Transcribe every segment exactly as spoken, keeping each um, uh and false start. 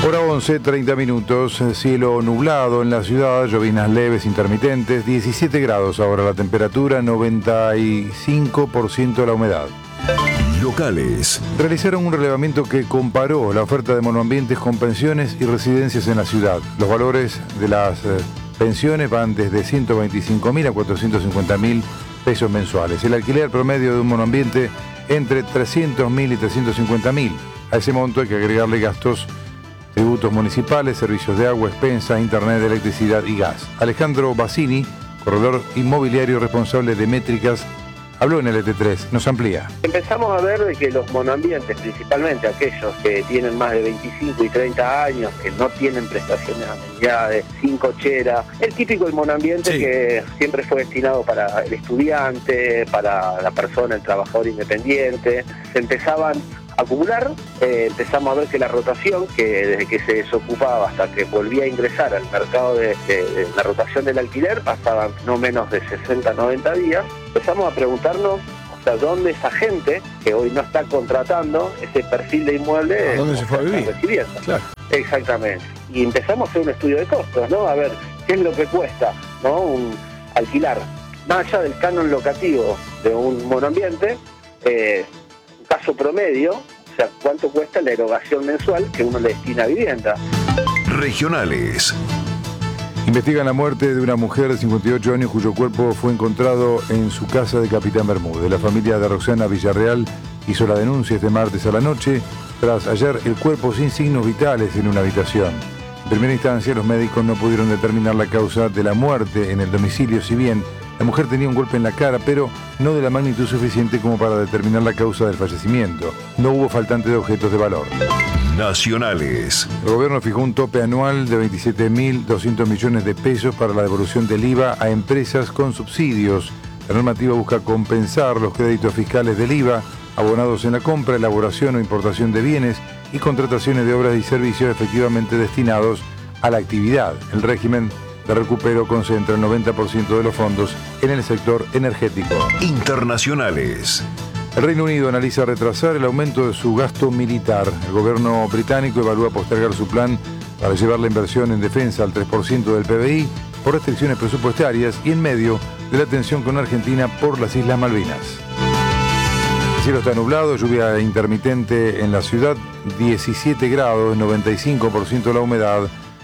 Hora once, treinta minutos, cielo nublado en la ciudad, llovinas leves intermitentes, diecisiete grados ahora la temperatura, noventa y cinco por ciento la humedad. Locales. Realizaron un relevamiento que comparó la oferta de monoambientes con pensiones y residencias en la ciudad. Los valores de las eh, pensiones van desde ciento veinticinco mil a cuatrocientos cincuenta mil pesos mensuales. El alquiler promedio de un monoambiente entre trescientos mil y trescientos cincuenta mil. A ese monto hay que agregarle gastos, tributos municipales, servicios de agua, expensa, internet, electricidad y gas. Alejandro Bassini, corredor inmobiliario responsable de Métricas, habló en el E T tres, nos amplía. Empezamos a ver de que los monoambientes, principalmente aquellos que tienen más de veinticinco y treinta años, que no tienen prestaciones amenidades, sin cochera, el típico del monoambiente sí. que siempre fue destinado para el estudiante, para la persona, el trabajador independiente, se empezaban a acumular, eh, empezamos a ver que la rotación, que desde que se desocupaba hasta que volvía a ingresar al mercado de, de, de la rotación del alquiler, pasaban no menos de sesenta a noventa días, empezamos a preguntarnos hasta dónde esa gente que hoy no está contratando ese perfil de inmueble, ¿a dónde se fue a vivir? Recibiendo. Claro. Exactamente. Y empezamos a hacer un estudio de costos, ¿no? A ver qué es lo que cuesta, ¿no? Un, alquilar, más allá del canon locativo de un monoambiente, eh, caso promedio, o sea, cuánto cuesta la erogación mensual que uno le destina a vivienda. Regionales. Investigan la muerte de una mujer de cincuenta y ocho años cuyo cuerpo fue encontrado en su casa de Capitán Bermúdez. La familia de Roxana Villarreal hizo la denuncia este martes a la noche tras hallar el cuerpo sin signos vitales en una habitación. En primera instancia, los médicos no pudieron determinar la causa de la muerte en el domicilio, si bien la mujer tenía un golpe en la cara, pero no de la magnitud suficiente como para determinar la causa del fallecimiento. No hubo faltante de objetos de valor. Nacionales. El gobierno fijó un tope anual de veintisiete mil doscientos millones de pesos para la devolución del I V A a empresas con subsidios. La normativa busca compensar los créditos fiscales del I V A abonados en la compra, elaboración o importación de bienes y contrataciones de obras y servicios efectivamente destinados a la actividad. El régimen de recupero concentra el noventa por ciento de los fondos en el sector energético. Internacionales. El Reino Unido analiza retrasar el aumento de su gasto militar. El gobierno británico evalúa postergar su plan para llevar la inversión en defensa al tres por ciento del P B I por restricciones presupuestarias y en medio de la tensión con Argentina por las Islas Malvinas. El cielo está nublado, lluvia intermitente en la ciudad, diecisiete grados, noventa y cinco por ciento la humedad.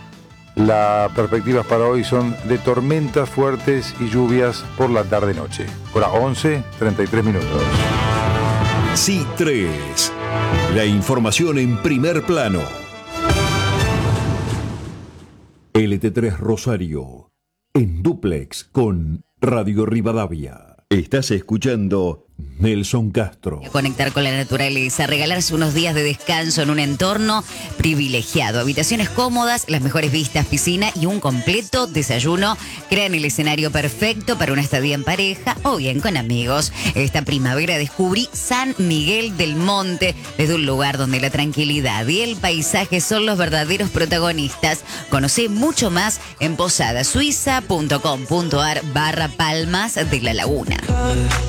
Las perspectivas para hoy son de tormentas fuertes y lluvias por la tarde-noche. Hora once, treinta y tres minutos. C tres. La información en primer plano. L T tres Rosario. En dúplex con Radio Rivadavia. Estás escuchando Nelson Castro. Conectar con la naturaleza, regalarse unos días de descanso en un entorno privilegiado. Habitaciones cómodas, las mejores vistas, piscina y un completo desayuno crean el escenario perfecto para una estadía en pareja o bien con amigos. Esta primavera descubrí San Miguel del Monte, desde un lugar donde la tranquilidad y el paisaje son los verdaderos protagonistas. Conocí mucho más en posadasuiza punto com punto ar barra Palmas de la Laguna.